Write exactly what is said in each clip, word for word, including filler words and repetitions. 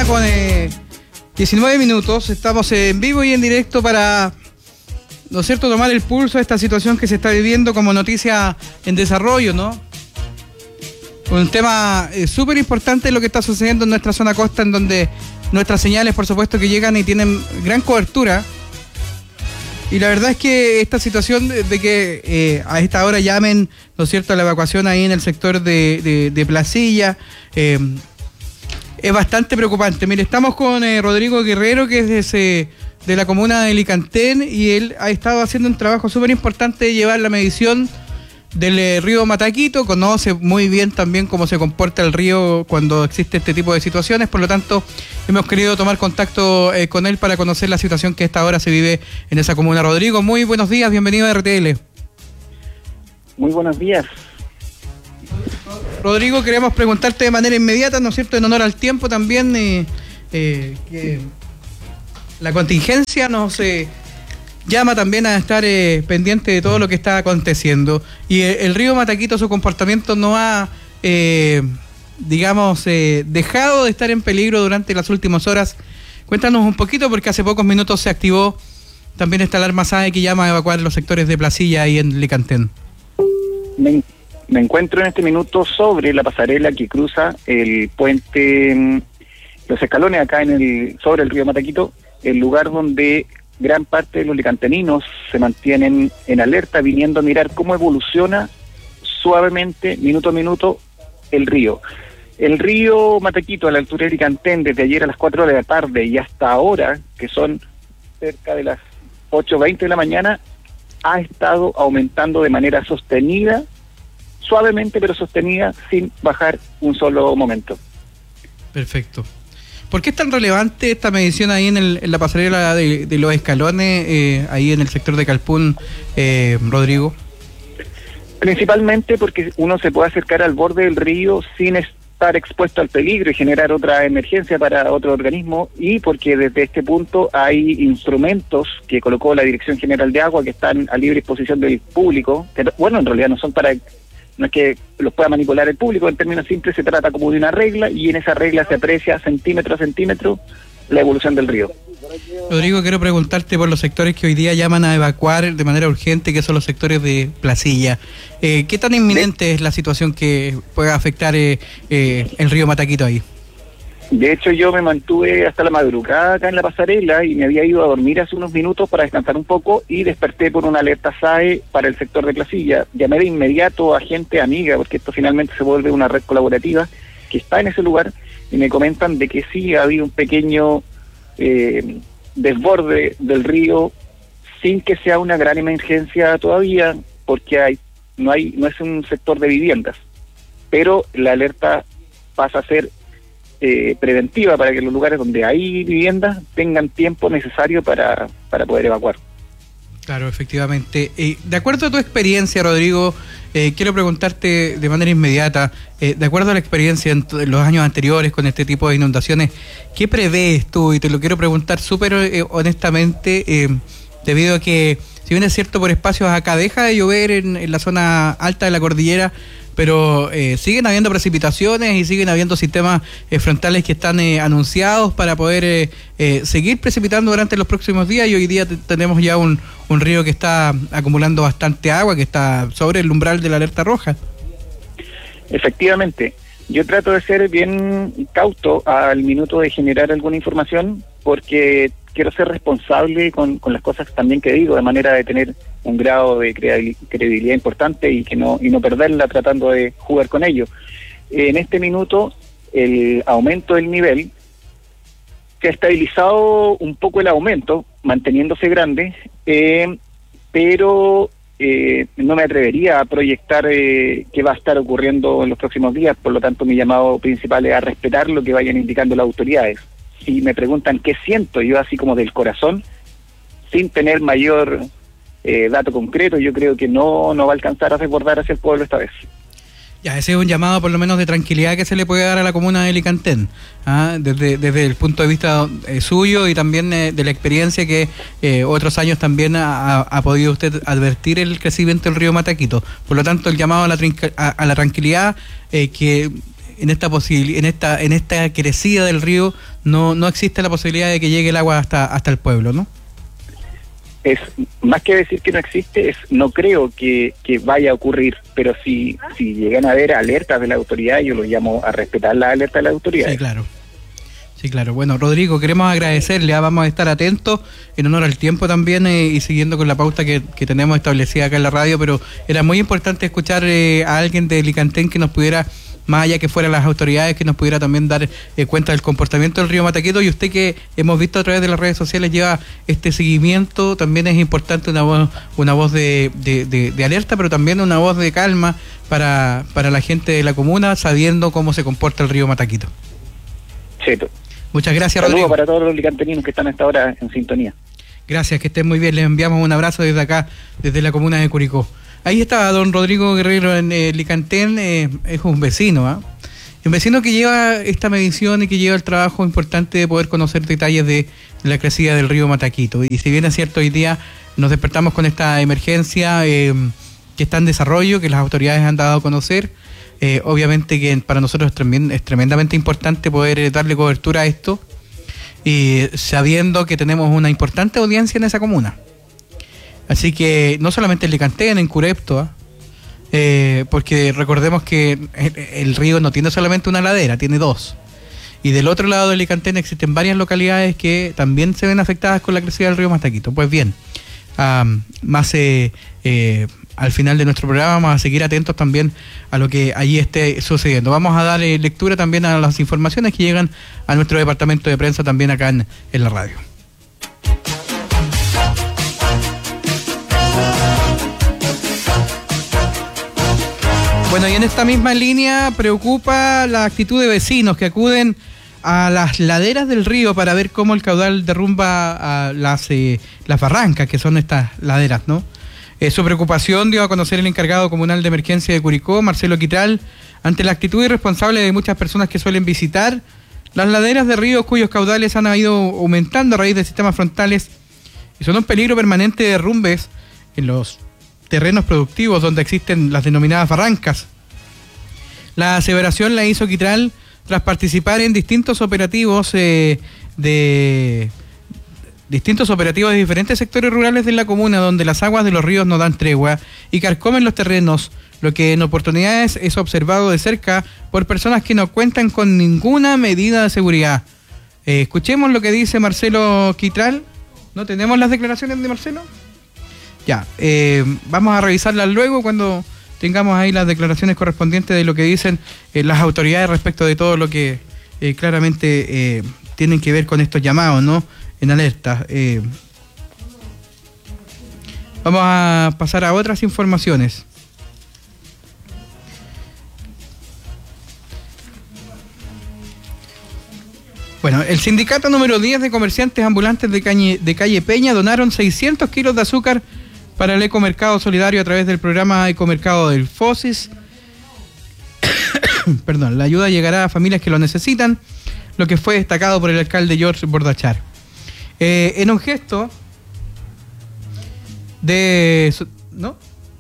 mañana con eh, diecinueve minutos. Estamos en vivo y en directo para, ¿no es cierto?, tomar el pulso a esta situación que se está viviendo como noticia en desarrollo, ¿no? Un tema eh, súper importante lo que está sucediendo en nuestra zona costa, en donde nuestras señales, por supuesto, que llegan y tienen gran cobertura. Y la verdad es que esta situación de, de que eh, a esta hora llamen, ¿no es cierto?, a la evacuación ahí en el sector de, de, de Placilla, eh, es bastante preocupante. Mire, estamos con eh, Rodrigo Guerrero, que es de, ese, de la comuna de Licantén, y él ha estado haciendo un trabajo súper importante de llevar la medición del eh, río Mataquito. Conoce muy bien también cómo se comporta el río cuando existe este tipo de situaciones, por lo tanto hemos querido tomar contacto eh, con él para conocer la situación que a esta hora se vive en esa comuna. Rodrigo, muy buenos días, bienvenido a R T L. Muy buenos días. Rodrigo, queremos preguntarte de manera inmediata, ¿no es cierto?, en honor al tiempo también, eh, eh, que la contingencia nos eh, llama también a estar eh, pendiente de todo lo que está aconteciendo. Y eh, el río Mataquito, su comportamiento no ha, eh, digamos, eh, dejado de estar en peligro durante las últimas horas. Cuéntanos un poquito, porque hace pocos minutos se activó también esta alarma S A E que llama a evacuar los sectores de Placilla y en Licantén. Me, me encuentro en este minuto sobre la pasarela que cruza el puente, los escalones acá en el sobre el río Mataquito, el lugar donde gran parte de los licanteninos se mantienen en alerta, viniendo a mirar cómo evoluciona suavemente, minuto a minuto, el río. El río Mataquito, a la altura de Licantén, desde ayer a las cuatro de la tarde y hasta ahora, que son cerca de las ocho veinte de la mañana, ha estado aumentando de manera sostenida, suavemente pero sostenida, sin bajar un solo momento. Perfecto. ¿Por qué es tan relevante esta medición ahí en, el, en la pasarela de, de los escalones, eh, ahí en el sector de Calpún, eh, Rodrigo? Principalmente porque uno se puede acercar al borde del río sin estar expuesto al peligro y generar otra emergencia para otro organismo, y porque desde este punto hay instrumentos que colocó la Dirección General de Agua que están a libre disposición del público, que, bueno, en realidad no son para... no es que los pueda manipular el público, en términos simples se trata como de una regla, y en esa regla se aprecia centímetro a centímetro la evolución del río. Rodrigo, quiero preguntarte por los sectores que hoy día llaman a evacuar de manera urgente, que son los sectores de Placilla. Eh, ¿Qué tan inminente es la situación que pueda afectar eh, eh, el río Mataquito ahí? De hecho, yo me mantuve hasta la madrugada acá en la pasarela y me había ido a dormir hace unos minutos para descansar un poco, y desperté por una alerta S A E para el sector de Placilla. Llamé de inmediato a gente amiga, porque esto finalmente se vuelve una red colaborativa que está en ese lugar, y me comentan de que sí ha habido un pequeño eh, desborde del río, sin que sea una gran emergencia todavía, porque hay no hay no es un sector de viviendas, pero la alerta pasa a ser Eh, preventiva para que los lugares donde hay viviendas tengan tiempo necesario para, para poder evacuar. Claro, efectivamente. Eh, de acuerdo a tu experiencia, Rodrigo, eh, quiero preguntarte de manera inmediata, eh, de acuerdo a la experiencia en, en los años anteriores con este tipo de inundaciones, ¿qué prevés tú? Y te lo quiero preguntar súper eh, honestamente, eh, debido a que, si bien es cierto, por espacios acá deja de llover en, en la zona alta de la cordillera, pero eh, siguen habiendo precipitaciones y siguen habiendo sistemas eh, frontales que están eh, anunciados para poder eh, eh, seguir precipitando durante los próximos días, y hoy día t- tenemos ya un, un río que está acumulando bastante agua, que está sobre el umbral de la alerta roja. Efectivamente, yo trato de ser bien cauto al minuto de generar alguna información, porque quiero ser responsable con, con las cosas también que digo, de manera de tener un grado de credibilidad importante y que no y no perderla tratando de jugar con ello. En este minuto, el aumento del nivel se ha estabilizado un poco, el aumento, manteniéndose grande, eh, pero eh, no me atrevería a proyectar eh, qué va a estar ocurriendo en los próximos días. Por lo tanto, mi llamado principal es a respetar lo que vayan indicando las autoridades. Si me preguntan qué siento yo, así como del corazón, sin tener mayor eh, dato concreto, yo creo que no, no va a alcanzar a desbordar hacia el pueblo esta vez. Ya, ese es un llamado por lo menos de tranquilidad que se le puede dar a la comuna de Licantén, ¿ah? desde, desde el punto de vista eh, suyo y también eh, de la experiencia que eh, otros años también ha, ha podido usted advertir el crecimiento del río Mataquito. Por lo tanto, el llamado a la, a, a la tranquilidad, eh, que en esta posibil- en esta en esta crecida del río no no existe la posibilidad de que llegue el agua hasta hasta el pueblo, ¿no? Es más que decir que no existe, es no creo que, que vaya a ocurrir, pero si si llegan a haber alertas de la autoridad, yo lo llamo a respetar la alerta de la autoridad. Sí, claro. Sí, claro. Bueno, Rodrigo, queremos agradecerle, ¿ah? Vamos a estar atentos en honor al tiempo también eh, y siguiendo con la pauta que, que tenemos establecida acá en la radio, pero era muy importante escuchar eh, a alguien de Licantén que nos pudiera, más allá que fueran las autoridades, que nos pudiera también dar eh, cuenta del comportamiento del río Mataquito. Y usted, que hemos visto a través de las redes sociales, lleva este seguimiento, también es importante una voz una voz de, de, de, de alerta, pero también una voz de calma para, para la gente de la comuna, sabiendo cómo se comporta el río Mataquito. Cheto. Muchas gracias, Saludos Rodrigo. para todos los licanteninos que están hasta ahora en sintonía. Gracias, que estén muy bien. Les enviamos un abrazo desde acá, desde la comuna de Curicó. Ahí está don Rodrigo Guerrero en eh, Licantén, eh, es un vecino, ¿ah? ¿eh? Un vecino que lleva esta medición y que lleva el trabajo importante de poder conocer detalles de la crecida del río Mataquito. Y si bien es cierto, hoy día nos despertamos con esta emergencia eh, que está en desarrollo, que las autoridades han dado a conocer. Eh, obviamente que para nosotros es, tremend, es tremendamente importante poder eh, darle cobertura a esto, y sabiendo que tenemos una importante audiencia en esa comuna. Así que no solamente en Licantén, en Curepto, ¿eh? Eh, porque recordemos que el, el río no tiene solamente una ladera, tiene dos. Y del otro lado de Licantén existen varias localidades que también se ven afectadas con la crecida del río Mataquito. Pues bien, um, más eh, eh, al final de nuestro programa vamos a seguir atentos también a lo que allí esté sucediendo. Vamos a dar eh, lectura también a las informaciones que llegan a nuestro departamento de prensa también acá en, en la radio. Bueno, y en esta misma línea preocupa la actitud de vecinos que acuden a las laderas del río para ver cómo el caudal derrumba a las, eh, las barrancas, que son estas laderas, ¿no? Eh, su preocupación dio a conocer el encargado comunal de emergencia de Curicó, Marcelo Quitral, ante la actitud irresponsable de muchas personas que suelen visitar las laderas de ríos cuyos caudales han ido aumentando a raíz de sistemas frontales y son un peligro permanente de derrumbes en los terrenos productivos donde existen las denominadas barrancas. La aseveración la hizo Quitral tras participar en distintos operativos eh, de distintos operativos de diferentes sectores rurales de la comuna, donde las aguas de los ríos no dan tregua y carcomen los terrenos, lo que en oportunidades es observado de cerca por personas que no cuentan con ninguna medida de seguridad. Eh, escuchemos lo que dice Marcelo Quitral. ¿No tenemos las declaraciones de Marcelo? Ya, eh, vamos a revisarlas luego cuando tengamos ahí las declaraciones correspondientes de lo que dicen eh, las autoridades respecto de todo lo que eh, claramente eh, tienen que ver con estos llamados, ¿no? En alerta. Eh, vamos a pasar a otras informaciones. Bueno, el sindicato número diez de comerciantes ambulantes de calle, de calle Peña donaron seiscientos kilos de azúcar para el Ecomercado Solidario a través del programa Ecomercado del FOSIS. Perdón, la ayuda llegará a familias que lo necesitan, lo que fue destacado por el alcalde George Bordachar. Eh, en un gesto de... ¿No?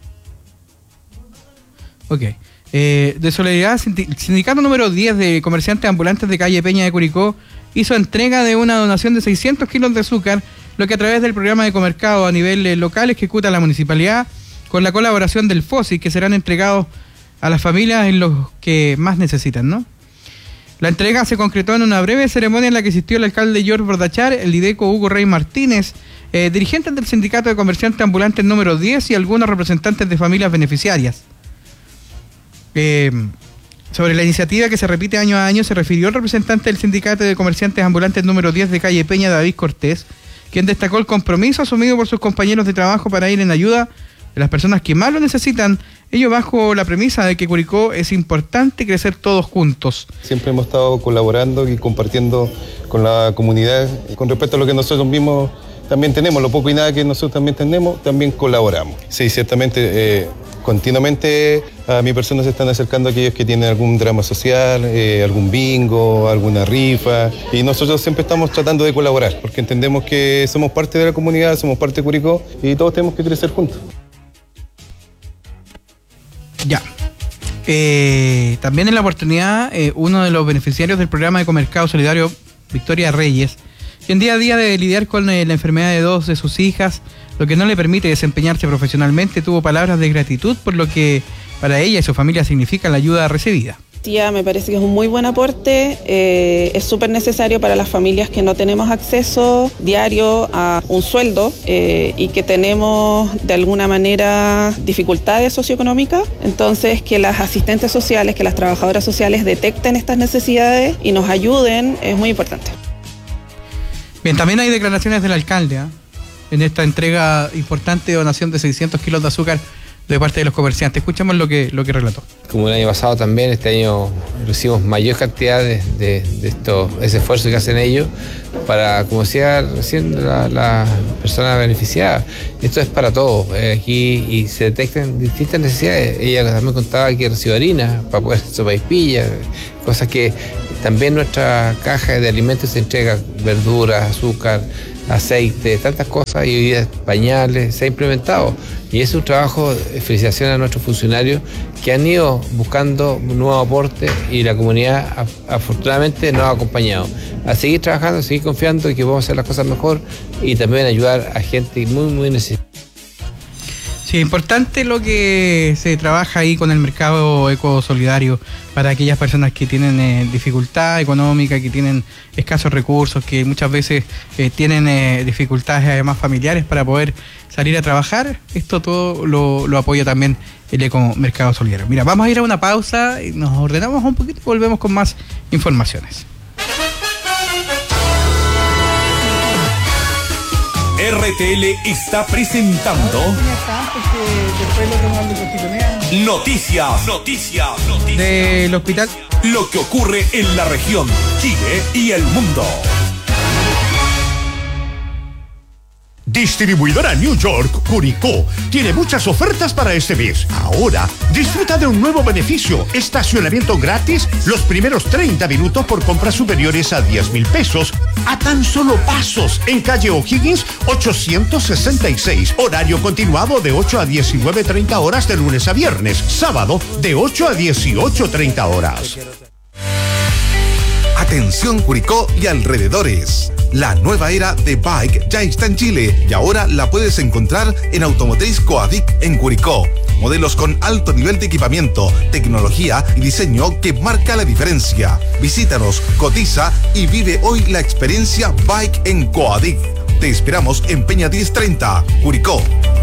Ok. Eh, de solidaridad, el sindicato número diez de comerciantes ambulantes de calle Peña de Curicó hizo entrega de una donación de seiscientos kilos de azúcar, lo que a través del programa de Ecomercado a nivel eh, local ejecuta la municipalidad con la colaboración del FOSIS, que serán entregados a las familias en los que más necesitan, ¿no? La entrega se concretó en una breve ceremonia en la que asistió el alcalde George Bordachar, el IDECO Hugo Rey Martínez, eh, dirigentes del sindicato de comerciantes ambulantes número diez y algunos representantes de familias beneficiarias. Eh, sobre la iniciativa que se repite año a año se refirió el representante del sindicato de comerciantes ambulantes número diez de calle Peña, David Cortés, quien destacó el compromiso asumido por sus compañeros de trabajo para ir en ayuda de las personas que más lo necesitan, ello bajo la premisa de que Curicó es importante crecer todos juntos. Siempre hemos estado colaborando y compartiendo con la comunidad con respecto a lo que nosotros mismos también tenemos, lo poco y nada que nosotros también tenemos, también colaboramos. Sí, ciertamente, eh, continuamente a mi persona se están acercando aquellos que tienen algún drama social, eh, algún bingo, alguna rifa, y nosotros siempre estamos tratando de colaborar, porque entendemos que somos parte de la comunidad, somos parte de Curicó y todos tenemos que crecer juntos. Ya. Eh, también en la oportunidad, eh, uno de los beneficiarios del programa Ecomercado Solidario, Victoria Reyes, quien día a día de lidiar con eh, la enfermedad de dos de sus hijas, lo que no le permite desempeñarse profesionalmente, tuvo palabras de gratitud por lo que para ella y su familia significa la ayuda recibida. Me parece que es un muy buen aporte, eh, es súper necesario para las familias que no tenemos acceso diario a un sueldo eh, y que tenemos de alguna manera dificultades socioeconómicas. Entonces, que las asistentes sociales, que las trabajadoras sociales detecten estas necesidades y nos ayuden es muy importante. Bien, también hay declaraciones del alcalde ¿eh? en esta entrega importante de donación de seiscientos kilos de azúcar de parte de los comerciantes. Escuchemos lo que, lo que relató. Como el año pasado también, este año recibimos mayor cantidad de, de, de esto, ese esfuerzo que hacen ellos para, como decía recién la, la persona beneficiada, esto es para todos. Eh, aquí y se detectan distintas necesidades. Ella también contaba que recibió harina para poder hacer sopaipillas, cosas que también nuestra caja de alimentos se entrega, verduras, azúcar, aceite, tantas cosas, y hoy día pañales, se ha implementado. Y es un trabajo de felicitación a nuestros funcionarios que han ido buscando un nuevo aporte y la comunidad afortunadamente nos ha acompañado. A seguir trabajando, a seguir confiando y que vamos a hacer las cosas mejor y también ayudar a gente muy, muy necesitada. Sí, importante lo que se trabaja ahí con el mercado ecosolidario para aquellas personas que tienen eh, dificultad económica, que tienen escasos recursos, que muchas veces eh, tienen eh, dificultades además familiares para poder salir a trabajar. Esto todo lo, lo apoya también el Ecomercado Solidario. Mira, vamos a ir a una pausa, y nos ordenamos un poquito y volvemos con más informaciones. R T L está presentando Noticias, noticias, noticias del hospital. Lo que ocurre en la región, Chile y el mundo. Distribuidora New York, Curicó, tiene muchas ofertas para este mes. Ahora, disfruta de un nuevo beneficio, estacionamiento gratis los primeros treinta minutos por compras superiores a diez mil pesos, a tan solo pasos, en calle O'Higgins ochocientos sesenta y seis, horario continuado de ocho a diecinueve treinta horas de lunes a viernes, sábado de ocho a dieciocho treinta horas. Atención Curicó y alrededores. La nueva era de Bike ya está en Chile y ahora la puedes encontrar en Automotriz Coadic en Curicó. Modelos con alto nivel de equipamiento, tecnología y diseño que marca la diferencia. Visítanos, cotiza y vive hoy la experiencia Bike en Coadic. Te esperamos en Peña diez treinta, Curicó.